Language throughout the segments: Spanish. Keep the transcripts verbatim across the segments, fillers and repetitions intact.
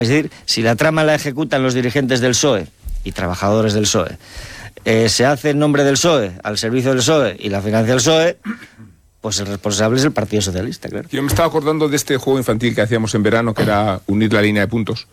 Es decir, si la trama la ejecutan los dirigentes del P S O E y trabajadores del P S O E, eh, se hace en nombre del P S O E, al servicio del P S O E y la financia del P S O E, pues el responsable es el Partido Socialista, claro. Yo me estaba acordando de este juego infantil que hacíamos en verano, que era unir la línea de puntos,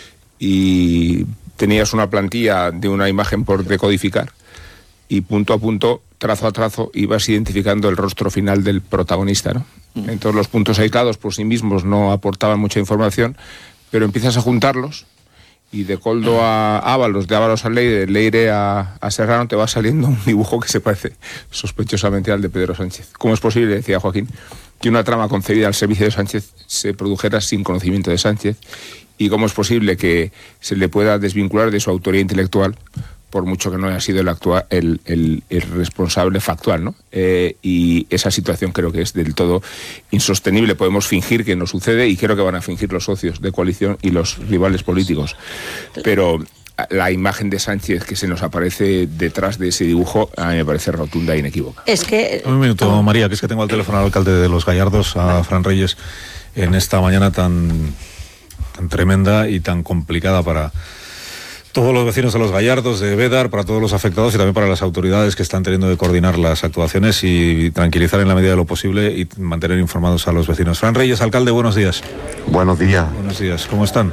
y tenías una plantilla de una imagen por decodificar, y punto a punto, trazo a trazo, ibas identificando el rostro final del protagonista, ¿no? Mm. Entonces los puntos aislados por sí mismos no aportaban mucha información, pero empiezas a juntarlos, y de Coldo a Ábalos, de Ábalos a Leire, de Leire a, a Serrano, te va saliendo un dibujo que se parece sospechosamente al de Pedro Sánchez. ¿Cómo es posible, decía Joaquín, que una trama concebida al servicio de Sánchez se produjera sin conocimiento de Sánchez? ¿Y cómo es posible que se le pueda desvincular de su autoría intelectual, por mucho que no haya sido el, actual, el, el, el responsable factual, ¿no? Eh, y esa situación creo que es del todo insostenible. Podemos fingir que no sucede, y creo que van a fingir los socios de coalición y los rivales políticos. Pero la imagen de Sánchez que se nos aparece detrás de ese dibujo a mí me parece rotunda e inequívoca. Es que... Un minuto, María, que es que tengo al teléfono al alcalde de Los Gallardos, a Fran Reyes, en esta mañana tan, tan tremenda y tan complicada para todos los vecinos de Los Gallardos, de Bédar, para todos los afectados y también para las autoridades que están teniendo que coordinar las actuaciones y tranquilizar en la medida de lo posible y mantener informados a los vecinos. Fran Reyes, alcalde, buenos días. Buenos días. Buenos días, ¿cómo están?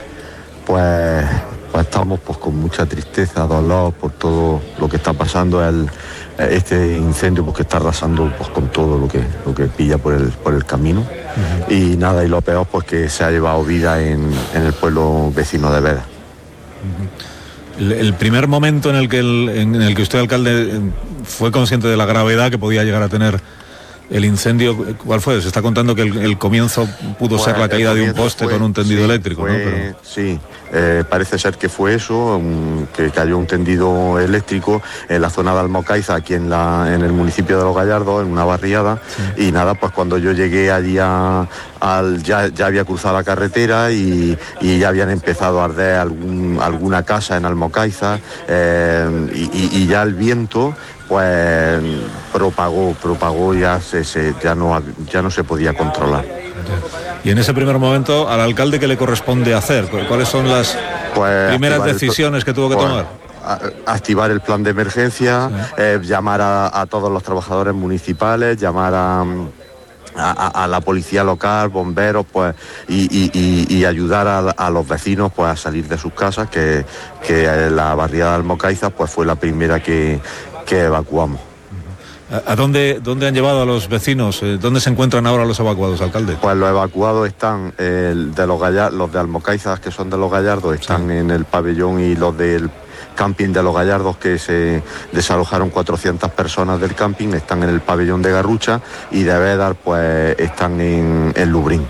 Pues, pues estamos pues con mucha tristeza, dolor por todo lo que está pasando, el, este incendio pues, que está arrasando pues, con todo lo que, lo que pilla por el, por el camino. Uh-huh. Y nada, y lo peor pues que se ha llevado vida en, en el pueblo vecino de Bédar. El, el primer momento en el que el, en el que usted, alcalde, fue consciente de la gravedad que podía llegar a tener el incendio, ¿cuál fue? Se está contando que el, el comienzo pudo pues, ser la caída de un poste fue, con un tendido sí, eléctrico, fue, ¿no? Pero... Sí, eh, parece ser que fue eso, um, que cayó un tendido eléctrico en la zona de Almocaiza, aquí en, la, en el municipio de Los Gallardos, en una barriada, sí. Y nada, pues cuando yo llegué allí a, al, ya, ya había cruzado la carretera y, y ya habían empezado a arder algún, alguna casa en Almocaiza, eh, y, y, y ya el viento pues propagó, propagó ya se, se, ya no ya no se podía controlar. Y en ese primer momento, al alcalde, ¿qué le corresponde hacer? ¿Cuáles son las pues, primeras decisiones el, que tuvo que pues, tomar? A, activar el plan de emergencia, sí. eh, llamar a, a todos los trabajadores municipales, llamar a A, a, a la policía local, bomberos, pues, y, y, y, y ayudar a, a los vecinos pues a salir de sus casas, que, que la barriada de Almocaiza pues fue la primera que, que evacuamos. ¿A dónde, dónde han llevado a los vecinos? ¿Dónde se encuentran ahora los evacuados, alcalde? Pues los evacuados están, eh, de los, Gallardos, los de Almocaiza, que son de Los Gallardos, están sí. en el pabellón, y los del camping de Los Gallardos, que se desalojaron cuatrocientas personas del camping, están en el pabellón de Garrucha, y de Bédar pues están en, en Lubrín.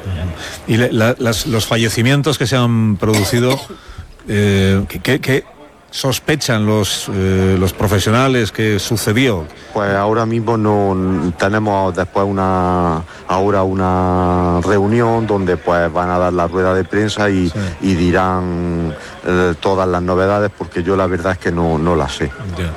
Y la, las, los fallecimientos que se han producido, eh, ¿qué, qué sospechan los, eh, los profesionales que sucedió? Pues ahora mismo no tenemos después una ahora una reunión donde pues van a dar la rueda de prensa y, sí. y dirán eh, todas las novedades, porque yo la verdad es que no, no las sé. Ya.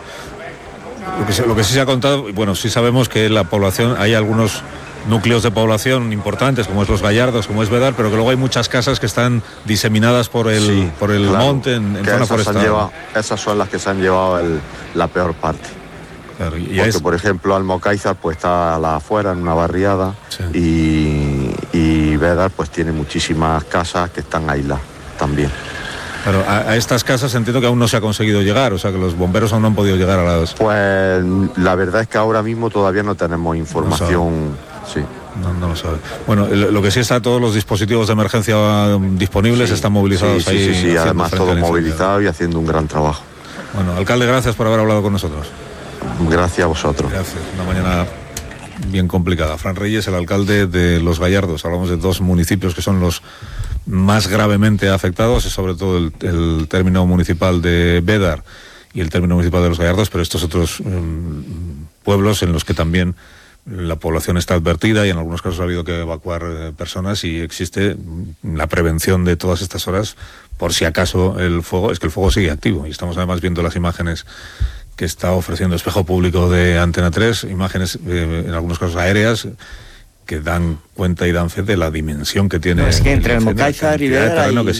Lo que, se, lo que sí se ha contado, bueno, sí sabemos que la población, hay algunos núcleos de población importantes, como es Los Gallardos, como es Bédar, pero que luego hay muchas casas que están diseminadas por el, sí, por el claro, monte en, en zona forestal. Llevado, esas son las que se han llevado el, la peor parte. Claro, y porque, es... por ejemplo, Almocaiza pues está a la afuera, en una barriada, sí. y, y Bédar pues tiene muchísimas casas que están aisladas también. Claro, a, a estas casas entiendo que aún no se ha conseguido llegar, o sea que los bomberos aún no han podido llegar a las... Pues la verdad es que ahora mismo todavía no tenemos información, no sí. No, no lo sabe. Bueno, lo que sí está, todos los dispositivos de emergencia disponibles sí. están movilizados sí, ahí. Sí, sí, sí, además todo movilizado y haciendo un gran trabajo. Bueno, alcalde, gracias por haber hablado con nosotros. Gracias a vosotros. Gracias, una mañana bien complicada. Fran Reyes, el alcalde de Los Gallardos. Hablamos de dos municipios que son los más gravemente afectados, y sobre todo el, el término municipal de Bédar y el término municipal de Los Gallardos, pero estos otros um, pueblos en los que también la población está advertida y en algunos casos ha habido que evacuar eh, personas, y existe la prevención de todas estas horas por si acaso el fuego, es que el fuego sigue activo, y estamos además viendo las imágenes que está ofreciendo Espejo Público de Antena tres, imágenes eh, en algunos casos aéreas, que dan cuenta y dan fe de la dimensión que tiene. No, es que entre el incendio, Mocaiza, la cantidad de Rivera terreno y- que